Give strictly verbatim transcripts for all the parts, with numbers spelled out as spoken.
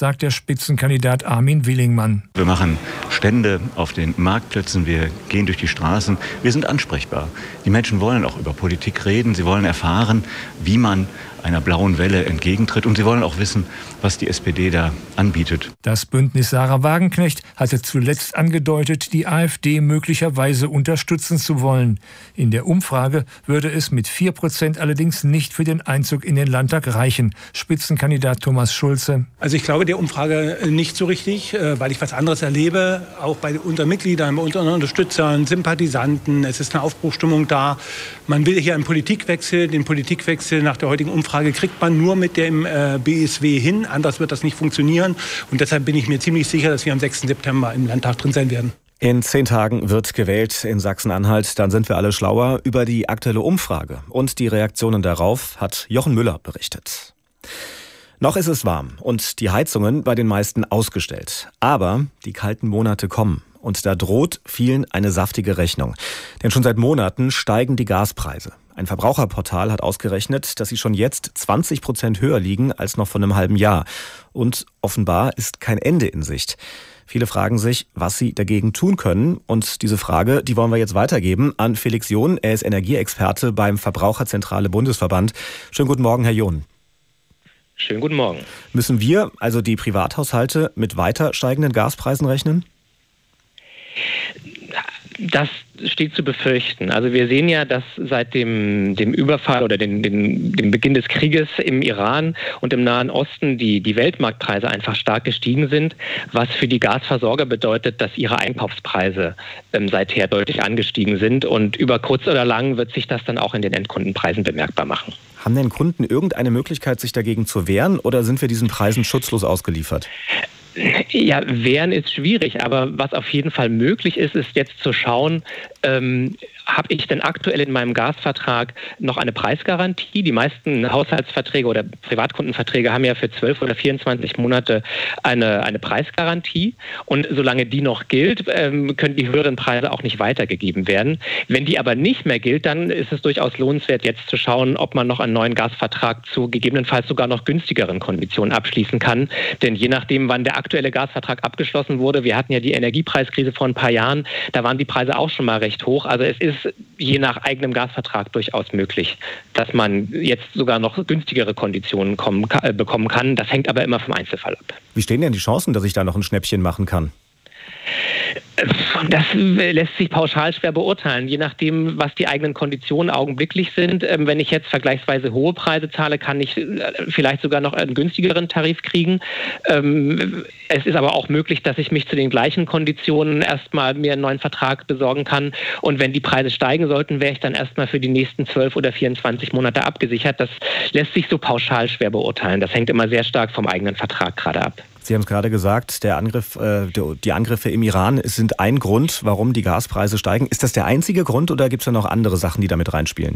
sagt der Spitzenkandidat Armin Willingmann. Wir machen Stände auf den Marktplätzen, wir gehen durch die Straßen, wir sind ansprechbar. Die Menschen wollen auch über Politik reden, sie wollen erfahren, wie man einer blauen Welle entgegentritt. Und sie wollen auch wissen, was die S P D da anbietet. Das Bündnis Sarah Wagenknecht hatte zuletzt angedeutet, die AfD möglicherweise unterstützen zu wollen. In der Umfrage würde es mit vier Prozent allerdings nicht für den Einzug in den Landtag reichen. Spitzenkandidat Thomas Schulze. Also ich glaube der Umfrage nicht so richtig, weil ich was anderes erlebe. Auch bei unseren Mitgliedern, bei unseren Unterstützern, Sympathisanten. Es ist eine Aufbruchstimmung da. Man will hier einen Politikwechsel. Den Politikwechsel nach der heutigen Umfrage kriegt man nur mit dem äh, B S W hin. Anders wird das nicht funktionieren. Und deshalb bin ich mir ziemlich sicher, dass wir am sechsten September im Landtag drin sein werden. In zehn Tagen wird gewählt in Sachsen-Anhalt. Dann sind wir alle schlauer. Über die aktuelle Umfrage und die Reaktionen darauf hat Jochen Müller berichtet. Noch ist es warm und die Heizungen bei den meisten ausgestellt. Aber die kalten Monate kommen. Und da droht vielen eine saftige Rechnung. Denn schon seit Monaten steigen die Gaspreise. Ein Verbraucherportal hat ausgerechnet, dass sie schon jetzt zwanzig Prozent höher liegen als noch vor einem halben Jahr. Und offenbar ist kein Ende in Sicht. Viele fragen sich, was sie dagegen tun können. Und diese Frage, die wollen wir jetzt weitergeben an Felix John. Er ist Energieexperte beim Verbraucherzentrale Bundesverband. Schönen guten Morgen, Herr John. Schönen guten Morgen. Müssen wir, also die Privathaushalte, mit weiter steigenden Gaspreisen rechnen? Das steht zu befürchten. Also wir sehen ja, dass seit dem, dem Überfall oder den, den, dem Beginn des Krieges im Iran und im Nahen Osten die, die Weltmarktpreise einfach stark gestiegen sind, was für die Gasversorger bedeutet, dass ihre Einkaufspreise ähm, seither deutlich angestiegen sind. Und über kurz oder lang wird sich das dann auch in den Endkundenpreisen bemerkbar machen. Haben denn Kunden irgendeine Möglichkeit, sich dagegen zu wehren, oder sind wir diesen Preisen schutzlos ausgeliefert? Ja, wehren ist schwierig, aber was auf jeden Fall möglich ist, ist jetzt zu schauen, ähm, habe ich denn aktuell in meinem Gasvertrag noch eine Preisgarantie? Die meisten Haushaltsverträge oder Privatkundenverträge haben ja für zwölf oder vierundzwanzig Monate eine, eine Preisgarantie. Und solange die noch gilt, ähm, können die höheren Preise auch nicht weitergegeben werden. Wenn die aber nicht mehr gilt, dann ist es durchaus lohnenswert, jetzt zu schauen, ob man noch einen neuen Gasvertrag zu gegebenenfalls sogar noch günstigeren Konditionen abschließen kann. Denn je nachdem, wann der aktuelle Gasvertrag abgeschlossen wurde, wir hatten ja die Energiepreiskrise vor ein paar Jahren, da waren die Preise auch schon mal recht hoch. Also es ist je nach eigenem Gasvertrag durchaus möglich, dass man jetzt sogar noch günstigere Konditionen kommen, äh, bekommen kann. Das hängt aber immer vom Einzelfall ab. Wie stehen denn die Chancen, dass ich da noch ein Schnäppchen machen kann? Das lässt sich pauschal schwer beurteilen, je nachdem, was die eigenen Konditionen augenblicklich sind. Wenn ich jetzt vergleichsweise hohe Preise zahle, kann ich vielleicht sogar noch einen günstigeren Tarif kriegen. Es ist aber auch möglich, dass ich mich zu den gleichen Konditionen erstmal mir einen neuen Vertrag besorgen kann. Und wenn die Preise steigen sollten, wäre ich dann erstmal für die nächsten zwölf oder vierundzwanzig Monate abgesichert. Das lässt sich so pauschal schwer beurteilen. Das hängt immer sehr stark vom eigenen Vertrag gerade ab. Sie haben es gerade gesagt, der Angriff, äh, die Angriffe im Iran sind ein Grund, warum die Gaspreise steigen. Ist das der einzige Grund oder gibt es da noch andere Sachen, die damit reinspielen?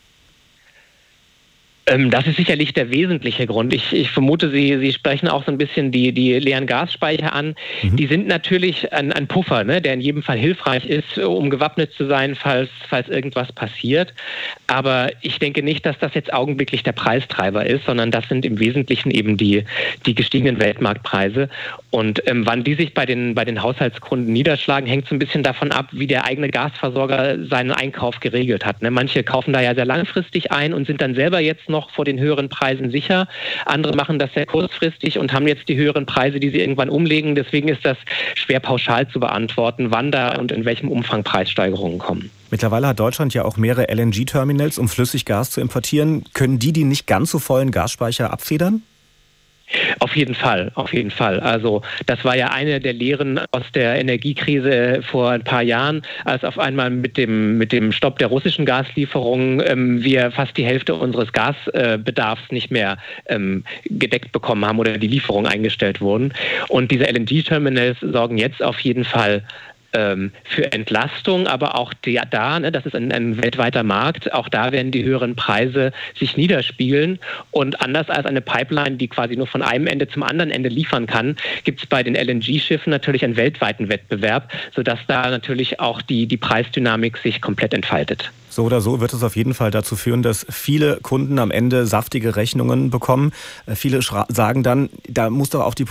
Das ist sicherlich der wesentliche Grund. Ich, ich vermute, Sie, Sie sprechen auch so ein bisschen die, die leeren Gasspeicher an. Mhm. Die sind natürlich ein, ein Puffer, ne, der in jedem Fall hilfreich ist, um gewappnet zu sein, falls, falls irgendwas passiert. Aber ich denke nicht, dass das jetzt augenblicklich der Preistreiber ist, sondern das sind im Wesentlichen eben die, die gestiegenen Weltmarktpreise. Und ähm, wann die sich bei den, bei den Haushaltskunden niederschlagen, hängt so ein bisschen davon ab, wie der eigene Gasversorger seinen Einkauf geregelt hat. Ne? Manche kaufen da ja sehr langfristig ein und sind dann selber jetzt noch vor den höheren Preisen sicher. Andere machen das sehr kurzfristig und haben jetzt die höheren Preise, die sie irgendwann umlegen. Deswegen ist das schwer pauschal zu beantworten, wann da und in welchem Umfang Preissteigerungen kommen. Mittlerweile hat Deutschland ja auch mehrere L N G-Terminals, um Flüssiggas zu importieren. Können die die nicht ganz so vollen Gasspeicher abfedern? Auf jeden Fall, auf jeden Fall. Also das war ja eine der Lehren aus der Energiekrise vor ein paar Jahren, als auf einmal mit dem, mit dem Stopp der russischen Gaslieferungen ähm, wir fast die Hälfte unseres Gasbedarfs äh, nicht mehr ähm, gedeckt bekommen haben oder die Lieferungen eingestellt wurden. Und diese L N G-Terminals sorgen jetzt auf jeden Fall für Entlastung, aber auch die, da, ne, das ist ein, ein weltweiter Markt, auch da werden die höheren Preise sich niederspiegeln. Und anders als eine Pipeline, die quasi nur von einem Ende zum anderen Ende liefern kann, gibt es bei den L N G-Schiffen natürlich einen weltweiten Wettbewerb, sodass da natürlich auch die, die Preisdynamik sich komplett entfaltet. So oder so wird es auf jeden Fall dazu führen, dass viele Kunden am Ende saftige Rechnungen bekommen. Viele sagen dann, da muss doch auch die